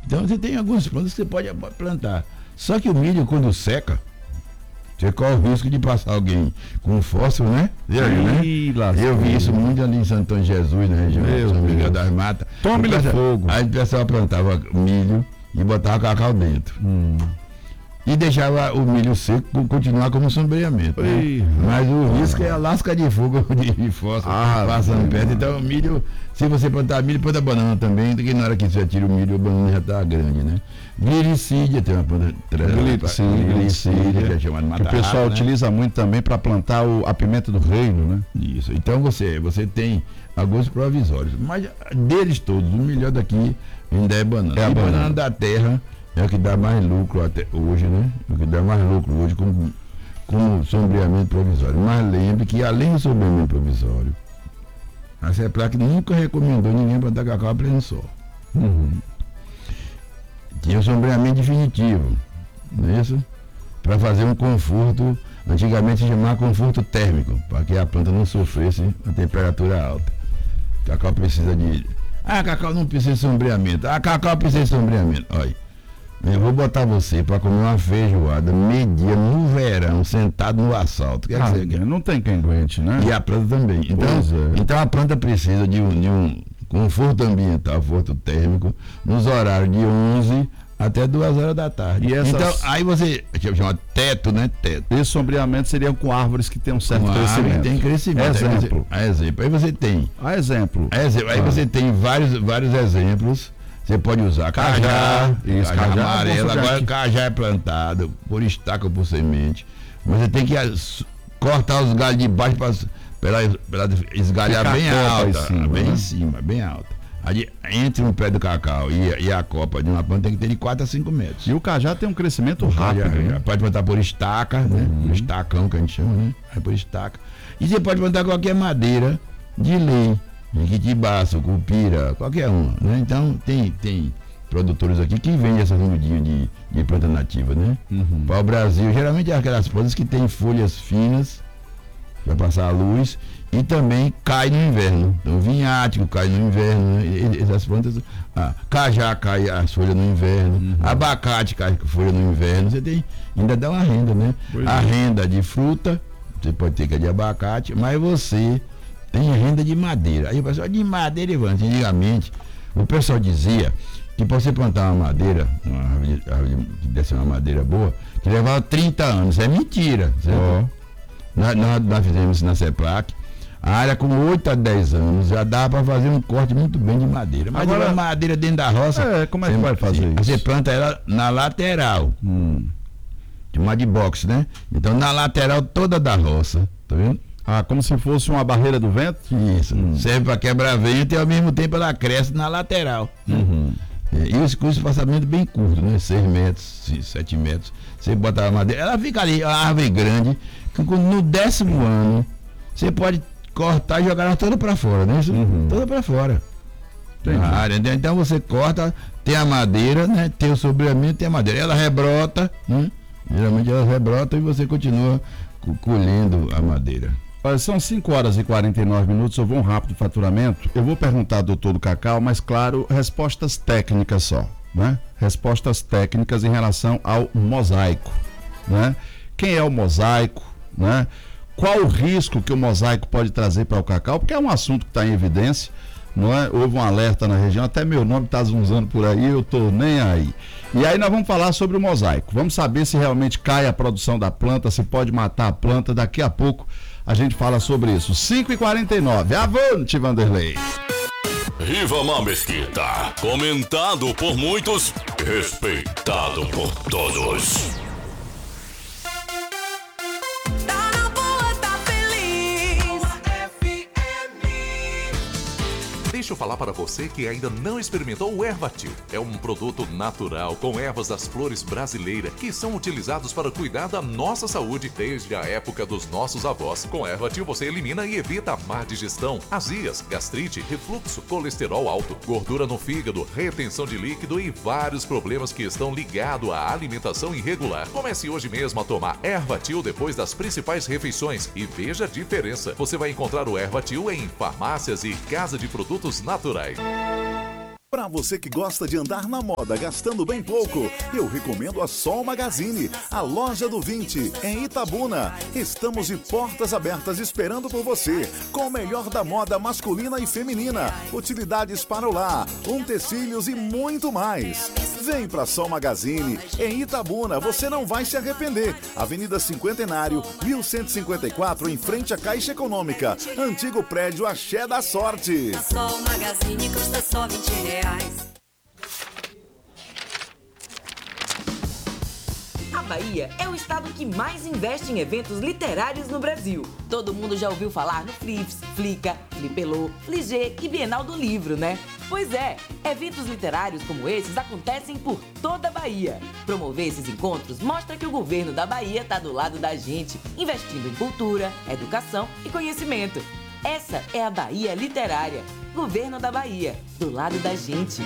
Então você tem algumas plantas que você pode plantar. Só que o milho, quando seca, você corre o risco de passar alguém com fósforo, né? Eu vi isso muito ali em Santo Antônio de Jesus, na região de São Miguel das Matas. Tome-lhe fogo. Aí o pessoal plantava milho e botava cacau dentro. E deixava o milho seco continuar como sombreamento. Né? Mas o risco é a lasca de fogo de fósforo passando perto. Então o milho, se você plantar milho, planta banana também, porque na hora que você tira o milho, a banana já está grande, né? Glicídia, tem uma planta glicídia, que é chamada mata-rato, o pessoal utiliza muito também para plantar a pimenta do reino, né? Isso. Então você tem alguns provisórios. Mas deles todos, o melhor daqui ainda é banana. A banana da terra é o que dá mais lucro até hoje, né? O que dá mais lucro hoje como sombreamento provisório. Mas lembre que além do sombreamento provisório, a CEPLAC nunca recomendou ninguém plantar cacau a pleno sol. Tinha o sombreamento definitivo, não é isso? Para fazer um conforto, antigamente se chamava conforto térmico, para que a planta não sofresse a temperatura alta. Cacau precisa de... cacau não precisa de sombreamento. Cacau precisa de sombreamento. Olha, eu vou botar você para comer uma feijoada meio-dia no verão, sentado no asfalto. Não tem quem aguente, né? E a planta também. Então a planta precisa de um conforto ambiental, conforto térmico, nos horários de 11 até 2 horas da tarde. Então, aí você chama teto, né? Teto. Esse sombreamento seria com árvores que tem um certo crescimento. Tem crescimento. Exemplo. Aí você tem. Aí você tem vários exemplos. Você pode usar cajá amarelo. Agora cajá é plantado por estaca ou por semente. Mas você tem que cortar os galhos de baixo para ela esgalhar bem alta, bem em cima, bem alta. Aí, entre um pé do cacau e a copa de uma planta tem que ter de 4 a 5 metros. E o cajá tem um crescimento rápido. Né? Pode plantar por estaca, né? Um estacão que a gente chama, né? Aí por estaca. E você pode plantar qualquer madeira de lei, jiquitibaço, cupira, qualquer uma, né? Então tem produtores aqui que vendem essas mudinhas de planta nativa, né? Para o Brasil, geralmente é aquelas plantas que têm folhas finas para passar a luz e também cai no inverno. Então vinhático cai no inverno, né? Essas plantas, cajá cai as folhas no inverno, abacate cai com folha no inverno. Você tem, ainda dá uma renda, né? Renda de fruta, você pode ter que é de abacate, mas você tem renda de madeira. Aí o pessoal, de madeira, Ivan, antigamente o pessoal dizia que para você plantar uma madeira, uma árvore que desse uma madeira boa, que levava 30 anos. É mentira. Nós fizemos isso na CEPLAC. A área com 8 a 10 anos já dá para fazer um corte muito bem de madeira. Mas agora, a madeira dentro da roça. Como é que vai fazer isso? Você planta ela na lateral. Chamada de box, né? Então na lateral toda da roça. Tá vendo? Como se fosse uma barreira do vento? Isso. Serve para quebrar vento e ao mesmo tempo ela cresce na lateral. E esse curso de passamento bem curto, né? 6 metros, 7 metros. Você bota a madeira, ela fica ali, uma árvore grande, que no 10º ano você pode cortar e jogar ela toda para fora, né? Toda para fora. Na área. Então você corta, tem a madeira, né? Tem o sombreamento, tem a madeira. Ela rebrota, né? Geralmente ela rebrota e você continua colhendo a madeira. São 5 horas e 49 minutos, eu vou um rápido faturamento. Eu vou perguntar ao doutor do cacau, mas claro, respostas técnicas só, né? Respostas técnicas em relação ao mosaico, né? Quem é o mosaico, né? Qual o risco que o mosaico pode trazer para o cacau? Porque é um assunto que está em evidência, não é? Houve um alerta na região, até meu nome está zunzando por aí, eu tô nem aí. E aí nós vamos falar sobre o mosaico, vamos saber se realmente cai a produção da planta, se pode matar a planta, daqui a pouco a gente fala sobre isso. 5h49, avante, Vanderlei. Rivamar Mesquita, comentado por muitos, respeitado por todos. Deixa eu falar para você que ainda não experimentou o Ervatil. É um produto natural com ervas das flores brasileiras que são utilizados para cuidar da nossa saúde desde a época dos nossos avós. Com Ervatil você elimina e evita a má digestão, azias, gastrite, refluxo, colesterol alto, gordura no fígado, retenção de líquido e vários problemas que estão ligados à alimentação irregular. Comece hoje mesmo a tomar Ervatil depois das principais refeições e veja a diferença. Você vai encontrar o Ervatil em farmácias e casa de produtos naturais. Para Para você que gosta de andar na moda gastando bem pouco, eu recomendo a Sol Magazine, a loja do 20, em Itabuna. Estamos de portas abertas esperando por você, com o melhor da moda masculina e feminina, utilidades para o lar, utensílios e muito mais. Vem pra Sol Magazine, em Itabuna, você não vai se arrepender. Avenida Cinquentenário, 1154, em frente à Caixa Econômica. Antigo prédio Axé da Sorte. A Sol Magazine custa só R$20. A Bahia é o estado que mais investe em eventos literários no Brasil. Todo mundo já ouviu falar no Flips, Flica, Flipelô, Fligê e Bienal do Livro, né? Pois é, eventos literários como esses acontecem por toda a Bahia. Promover esses encontros mostra que o governo da Bahia está do lado da gente, investindo em cultura, educação e conhecimento. Essa é a Bahia Literária. Governo da Bahia, do lado da gente.